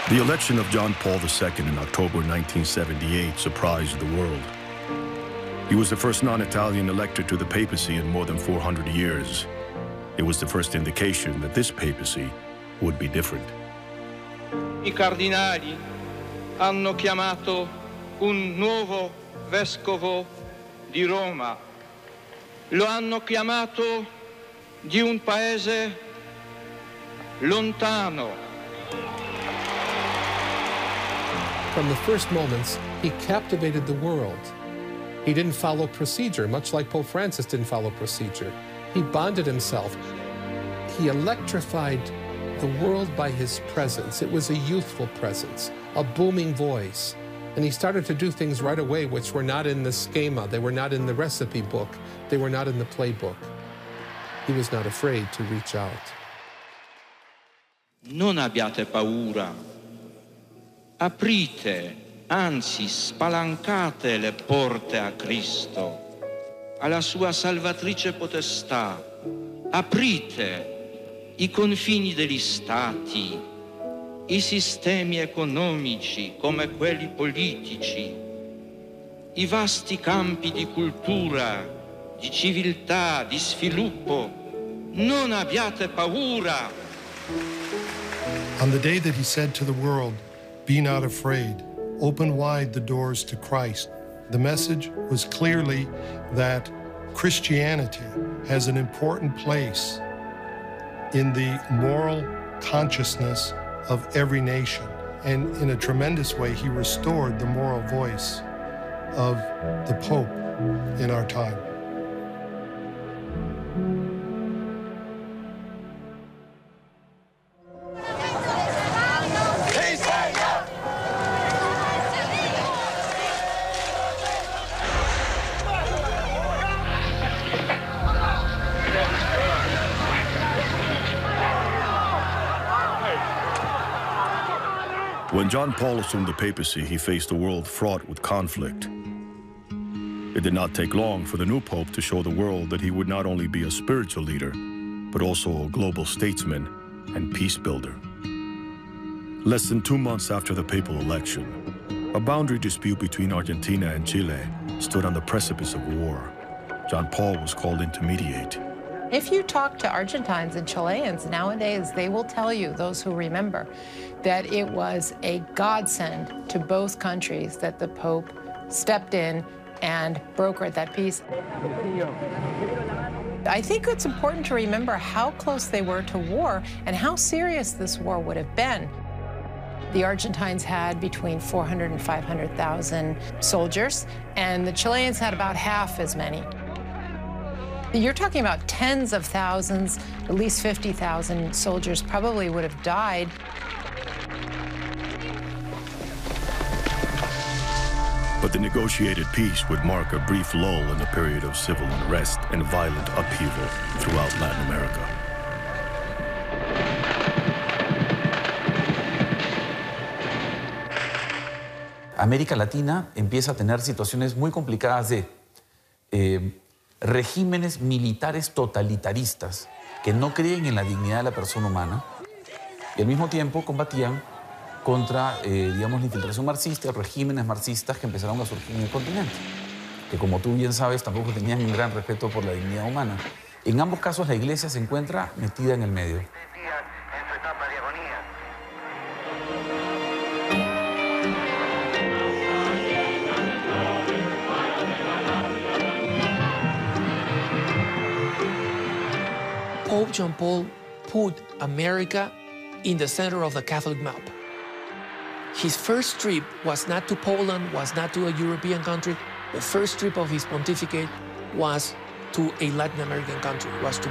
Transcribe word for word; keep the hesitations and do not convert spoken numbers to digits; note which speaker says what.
Speaker 1: The election of John Paul the Second in October nineteen seventy-eight surprised the world. He was the first non-Italian elected to the papacy in more than four hundred years. It was the first indication that this papacy would be different.
Speaker 2: I cardinali hanno chiamato un nuovo vescovo di Roma. Lo hanno chiamato di un paese lontano.
Speaker 3: From the first moments, he captivated the world. He didn't follow procedure, much like Pope Francis didn't follow procedure. He bonded himself. He electrified the world by his presence. It was a youthful presence, a booming voice. And he started to do things right away which were not in the schema. They were not in the recipe book. They were not in the playbook. He was not afraid to reach out.
Speaker 2: Non abbiate paura. Aprite, anzi spalancate le porte a Cristo, alla sua salvatrice potestà. Aprite i confini degli stati, i sistemi economici come quelli politici, i vasti campi di cultura, di civiltà, di sviluppo. Non abbiate paura.
Speaker 4: On the day that he said to the world, "Be not afraid," open wide the doors to Christ, the message was clearly that Christianity has an important place in the moral consciousness of every nation. And in a tremendous way, he restored the moral voice of the Pope in our time.
Speaker 1: When John Paul assumed the papacy, he faced a world fraught with conflict. It did not take long for the new pope to show the world that he would not only be a spiritual leader, but also a global statesman and peace builder. Less than two months after the papal election, a boundary dispute between Argentina and Chile stood on the precipice of war. John Paul was called in to mediate.
Speaker 5: If you talk to Argentines and Chileans nowadays, they will tell you, those who remember, that it was a godsend to both countries that the Pope stepped in and brokered that peace. I think it's important to remember how close they were to war and how serious this war would have been. The Argentines had between four hundred and five hundred thousand soldiers, and the Chileans had about half as many. You're talking about tens of thousands, at least fifty thousand soldiers probably would have died.
Speaker 1: But the negotiated peace would mark a brief lull in the period of civil unrest and violent upheaval throughout Latin America.
Speaker 6: América Latina empieza a tener situaciones muy complicadas de eh, regímenes militares totalitaristas que no creen en la dignidad de la persona humana y al mismo tiempo combatían contra, eh, digamos, la infiltración marxista, regímenes marxistas que empezaron a surgir en el continente, que como tú bien sabes tampoco tenían un gran respeto por la dignidad humana. En ambos casos la Iglesia se encuentra metida en el medio.
Speaker 7: Pope John Paul put America in the center of the Catholic map. His first trip was not to Poland, was not to a European country. The first trip of his pontificate was to a Latin American country, was to